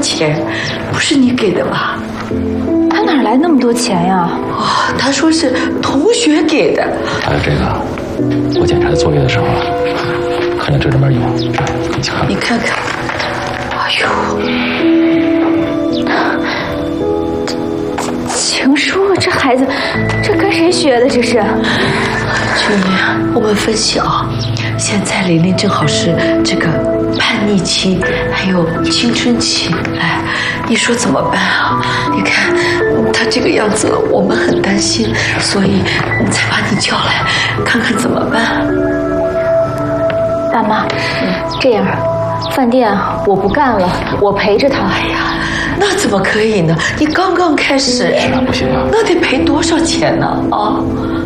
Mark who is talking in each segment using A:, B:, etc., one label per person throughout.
A: 钱，不是你给的吧？
B: 他哪来那么多钱呀？
A: 哦，他说是同学给的。
C: 还有这个，我检查作业的时候，看见这里面有，你看。
A: 你看看，哎呦，
B: 情书，这孩子，这跟谁学的？这是？
A: 君妮，我们分析啊，现在玲玲正好是这个叛逆期，还有青春期，哎，你说怎么办啊？你看她这个样子，我们很担心，所以才把你叫来，看看怎么办。
B: 爸妈，这样，饭店我不干了，我陪着他。
A: 哎呀，那怎么可以呢？你刚刚开始，
C: 不行啊，
A: 那得赔多少钱呢？啊？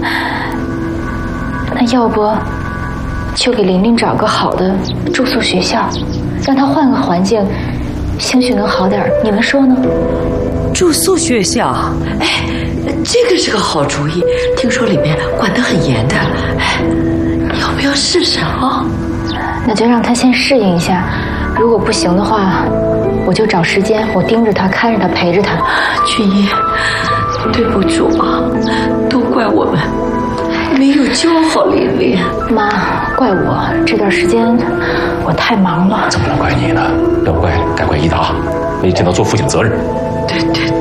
B: 那要不就给玲玲找个好的住宿学校，让她换个环境，兴许能好点儿。你们说呢？
A: 住宿学校，哎，这个是个好主意。听说里面管得很严的，哎，要不要试试啊？
B: 那就让她先适应一下，如果不行的话，我就找时间，我盯着她，看着她，陪着她。
A: 君怡，对不住啊，都怪我们没有教好玲玲。
B: 妈，怪我这段时间我太忙了。
C: 怎么能怪你呢？要怪该怪一达，没尽到做父亲责任。
A: 对对对。